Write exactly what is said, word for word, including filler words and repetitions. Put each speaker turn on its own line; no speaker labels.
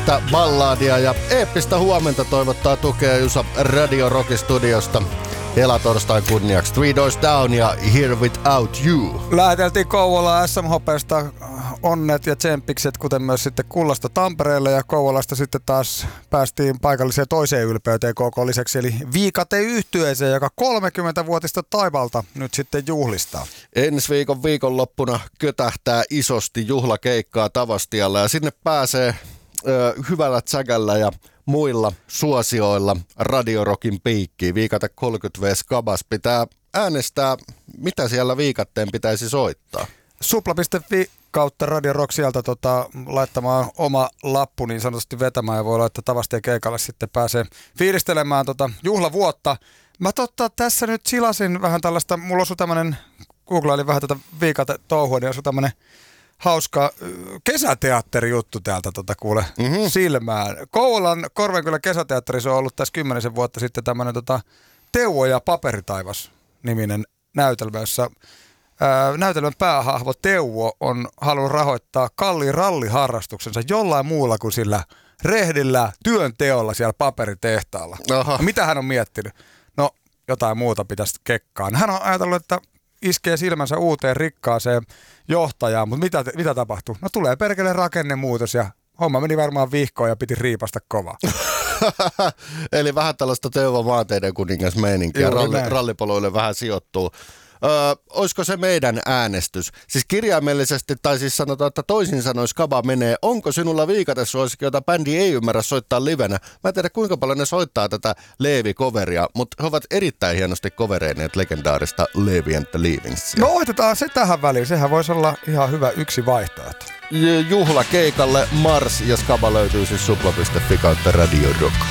eeppistä balladia ja eeppistä huomenta toivottaa tukea Jusa Radio Rockin studiosta. Helatorstain kunniaksi Three Doors Down ja Here Without You.
Läheteltiin Kouvolaan S M-hopeasta onnet ja tsemppikset, kuten myös sitten kullasta Tampereelle, ja Kouvolasta sitten taas päästiin paikalliseen toiseen ylpeyteen K K lisäksi, eli Viikate-yhtyeeseen, joka kolmekymmentävuotista taivalta nyt sitten juhlistaa.
Ensi viikon viikonloppuna kötähtää isosti juhlakeikkaa Tavastialla ja sinne pääsee ö, hyvällä tsägällä ja muilla suosioilla Radio Rockin piikkiin. Viikate kolmekymmentä vuotias Skabas pitää äänestää, mitä siellä Viikatteen pitäisi soittaa.
Supla piste fi kautta Radio Rock sieltä tota, laittamaan oma lappu niin sanotusti vetämään, ja voi laittaa Tavastien keikalle sitten pääsee fiilistelemään tota juhlavuotta. Mä totta tässä nyt silasin vähän tällaista, mulla osui tämmönen, googlailin vähän tätä Viikate-touhua, niin osui tämmönen hauska kesäteatterijuttu täältä tota kuule mm-hmm. silmään. Kouvolan Korvenkylän kesäteatterissa on ollut tässä kymmenisen vuotta sitten tämmönen tota Teuvo ja paperitaivas niminen näytelmä, jossa ää, näytelmän päähahmo Teuvo on halunnut rahoittaa kalliin ralliharrastuksensa jollain muulla kuin sillä rehdillä työnteolla siellä paperitehtaalla. No, mitä hän on miettinyt? No, jotain muuta pitäisi kekkaan. Hän on ajatellut, että iskee silmänsä uuteen rikkaaseen johtajaan, mutta mitä, mitä tapahtuu? No tulee perkele rakennemuutos ja homma meni varmaan vihkoon ja piti riipasta kovaa.
Eli vähän tällaista Teuvo maanteiden kuningas meininkiä, Ralli, rallipoloille vähän sijoittuu. Öö, olisiko se meidän äänestys? Siis kirjaimellisesti, tai siis sanotaan, että toisin sanoen Skaba menee, onko sinulla Viikate-suosikki, jota bändi ei ymmärrä soittaa livenä? Mä en tiedä, kuinka paljon ne soittaa tätä Leevi-coveria, mutta he ovat erittäin hienosti covereineet legendaarista Leevi and the Leavingsia.
No otetaan se tähän väliin, sehän voisi olla ihan hyvä yksi vaihtoehto.
Juhlakeikalle Mars ja Skaba löytyy siis supla piste fi kautta Radio Rock.